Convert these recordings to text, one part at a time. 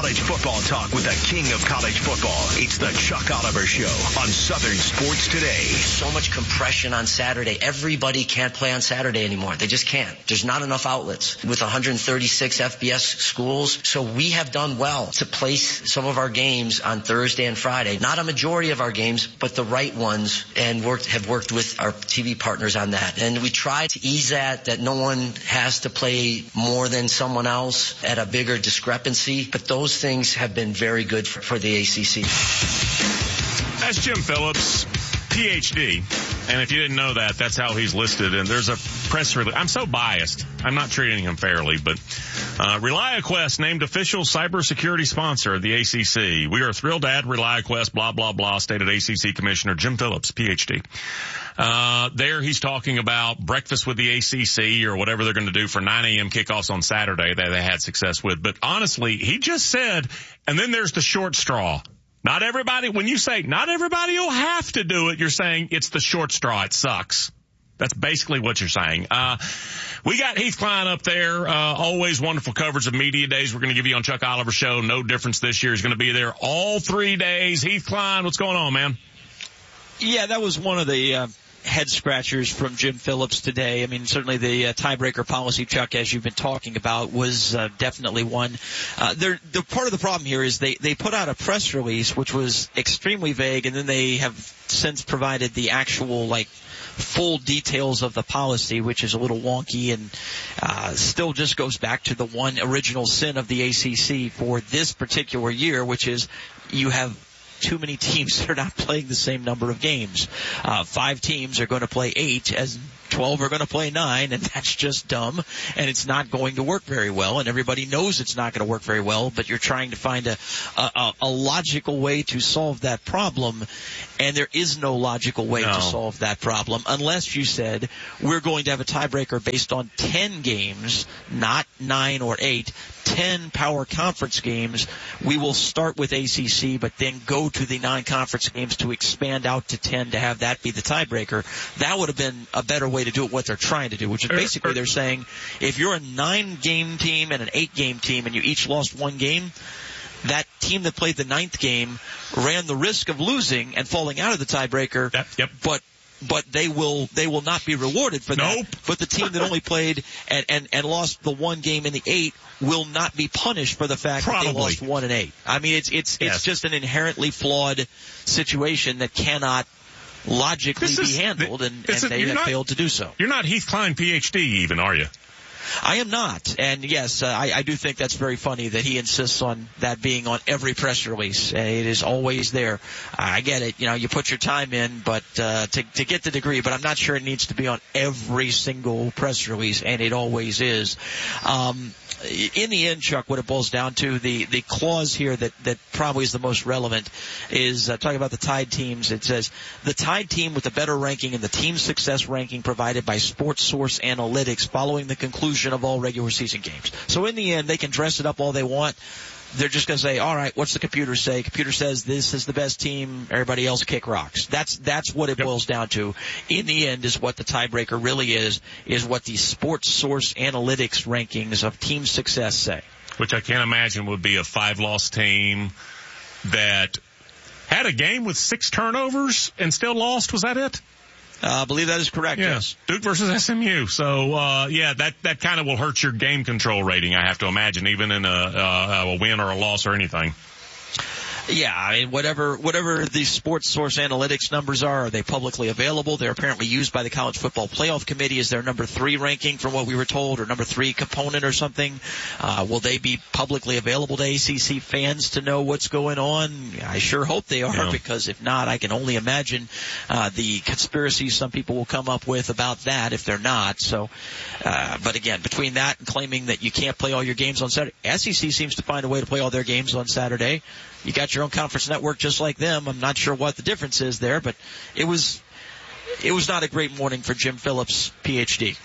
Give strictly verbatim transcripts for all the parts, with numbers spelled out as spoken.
college football talk with the king of college football. It's the Chuck Oliver Show on Southern Sports Today. So much compression on Saturday. Everybody can't play on Saturday anymore. They just can't. There's not enough outlets with one hundred thirty-six F B S schools. So we have done well to place some of our games on Thursday and Friday. Not a majority of our games, but the right ones, and worked, have worked with our T V partners on that. And we try to ease that, that no one has to play more than someone else at a bigger discrepancy. But those things have been very good for, for the A C C. That's Jim Phillips, P H D. And if you didn't know that, that's how he's listed. And there's a press release. I'm so biased. I'm not treating him fairly, but uh, ReliaQuest named official cybersecurity sponsor of the A C C. We are thrilled to add ReliaQuest, blah, blah, blah, stated A C C Commissioner Jim Phillips, P H D. Uh, there he's talking about breakfast with the A C C or whatever they're going to do for nine a.m. kickoffs on Saturday that they had success with. But honestly, he just said, and then there's the short straw. Not everybody, when you say not everybody will have to do it, you're saying it's the short straw. It sucks. That's basically what you're saying. Uh, we got Heath Klein up there. Uh, always wonderful coverage of media days. We're going to give you on Chuck Oliver Show. No difference this year. He's going to be there all three days. Heath Klein, what's going on, man? Yeah, that was one of the, uh, head scratchers from Jim Phillips today. I mean, certainly the uh, tiebreaker policy, Chuck, as you've been talking about, was uh, definitely one. Uh, the part of the problem here is they, they put out a press release which was extremely vague, and then they have since provided the actual, like, full details of the policy, which is a little wonky and uh, still just goes back to the one original sin of the A C C for this particular year, which is you have too many teams that are not playing the same number of games. Uh, five teams are going to play eight, as twelve are going to play nine, and that's just dumb, and it's not going to work very well, and everybody knows it's not going to work very well, but you're trying to find a, a, a logical way to solve that problem, and there is no logical way no. to solve that problem unless you said we're going to have a tiebreaker based on ten games, not nine or eight, ten power conference games. We will start with A C C, but then go to the non-conference games to expand out to ten to have that be the tiebreaker. That would have been a better way to do it, what they're trying to do, which is basically they're saying if you're a nine-game team and an eight-game team and you each lost one game, that team that played the ninth game ran the risk of losing and falling out of the tiebreaker, that, yep. but but they will they will not be rewarded for nope. that. But the team that only played and, and, and lost the one game in the eight will not be punished for the fact Probably. that they lost one and eight. I mean, it's it's yes. it's just an inherently flawed situation that cannot logically is, be handled, and, and a, they have not, failed to do so. You're not Heath Klein, P H D, even, are you? I am not, and yes, uh, I, I do think that's very funny that he insists on that being on every press release. Uh, it is always there. I get it, you know, you put your time in, but uh, to, to get the degree, but I'm not sure it needs to be on every single press release, and it always is. Um, in the end, Chuck, what it boils down to, the, the clause here that, that probably is the most relevant is uh, talking about the tied teams. It says, the tied team with the better ranking in the team success ranking provided by Sports Source Analytics following the conclusion of all regular season games. So in the end, they can dress it up all they want. They're just going to say, all right, what's the computer say? Computer says this is the best team. Everybody else kick rocks. That's that's what it yep. boils down to. In the end, is what the tiebreaker really is, is what the Sports Source Analytics rankings of team success say. Which I can't imagine would be a five-loss team that had a game with six turnovers and still lost. Was that it? Uh, I believe that is correct, yeah. yes. Duke versus S M U. So, uh, yeah, that, that kind of will hurt your game control rating, I have to imagine, even in a, uh, a win or a loss or anything. Yeah, I mean, whatever, whatever the Sports Source Analytics numbers are, are they publicly available? They're apparently used by the College Football Playoff Committee as their number three ranking from what we were told, or number three component or something. Uh, will they be publicly available to A C C fans to know what's going on? I sure hope they are, yeah. because if not, I can only imagine, uh, the conspiracies some people will come up with about that if they're not. So, uh, but again, between that and claiming that you can't play all your games on Saturday, S E C seems to find a way to play all their games on Saturday. You got your own conference network just like them. I'm not sure what the difference is there, but it was it was not a great morning for Jim Phillips, P H D.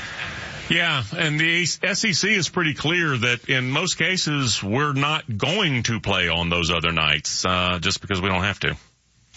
Yeah, and the S E C is pretty clear that in most cases we're not going to play on those other nights uh, just because we don't have to.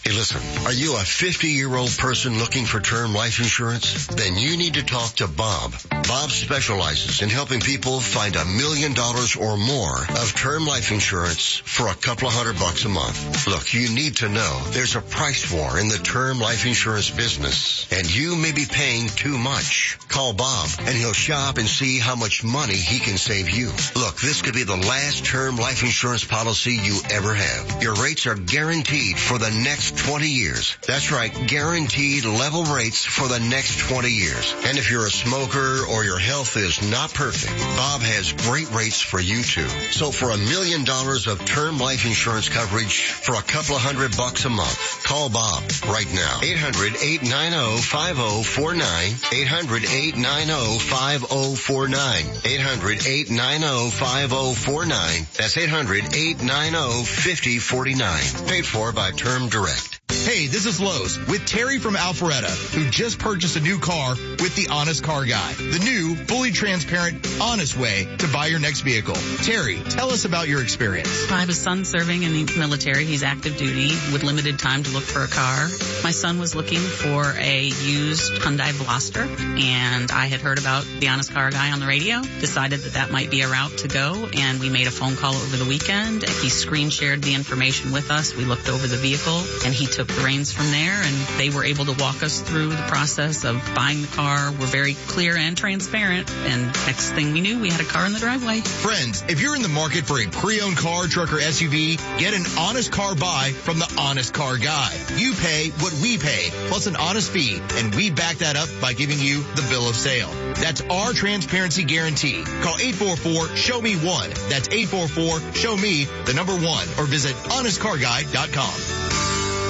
Hey, listen, are you a fifty-year-old person looking for term life insurance? Then you need to talk to Bob. Bob specializes in helping people find a million dollars or more of term life insurance for a couple of hundred bucks a month. Look, you need to know there's a price war in the term life insurance business, and you may be paying too much. Call Bob, and he'll shop and see how much money he can save you. Look, this could be the last term life insurance policy you ever have. Your rates are guaranteed for the next twenty years. That's right, guaranteed level rates for the next twenty years. And if you're a smoker or your health is not perfect, Bob has great rates for you too. So for a million dollars of term life insurance coverage for a couple of hundred bucks a month, call Bob right now. eight hundred, eight nine zero, five zero four nine. eight hundred, eight nine zero, five zero four nine. eight hundred, eight nine zero, five zero four nine. That's eight hundred, eight nine zero, five zero four nine. Paid for by Term Direct. Hey, this is Lowe's with Terry from Alpharetta, who just purchased a new car with the Honest Car Guy, the new, fully transparent, honest way to buy your next vehicle. Terry, tell us about your experience. I have a son serving in the military. He's active duty with limited time to look for a car. My son was looking for a used Hyundai Veloster, and I had heard about the Honest Car Guy on the radio, decided that that might be a route to go, and we made a phone call over the weekend. He screen shared the information with us. We looked over the vehicle, and he took the reins from there, and they were able to walk us through the process of buying the car. We're very clear and transparent, and next thing we knew, we had a car in the driveway. Friends, if you're in the market for a pre-owned car, truck, or S U V, get an honest car buy from the Honest Car Guy. You pay what we pay, plus an honest fee, and we back that up by giving you the bill of sale. That's our transparency guarantee. Call eight four four, show me one. That's eight four four, show me the number one, or visit honest car guy dot com.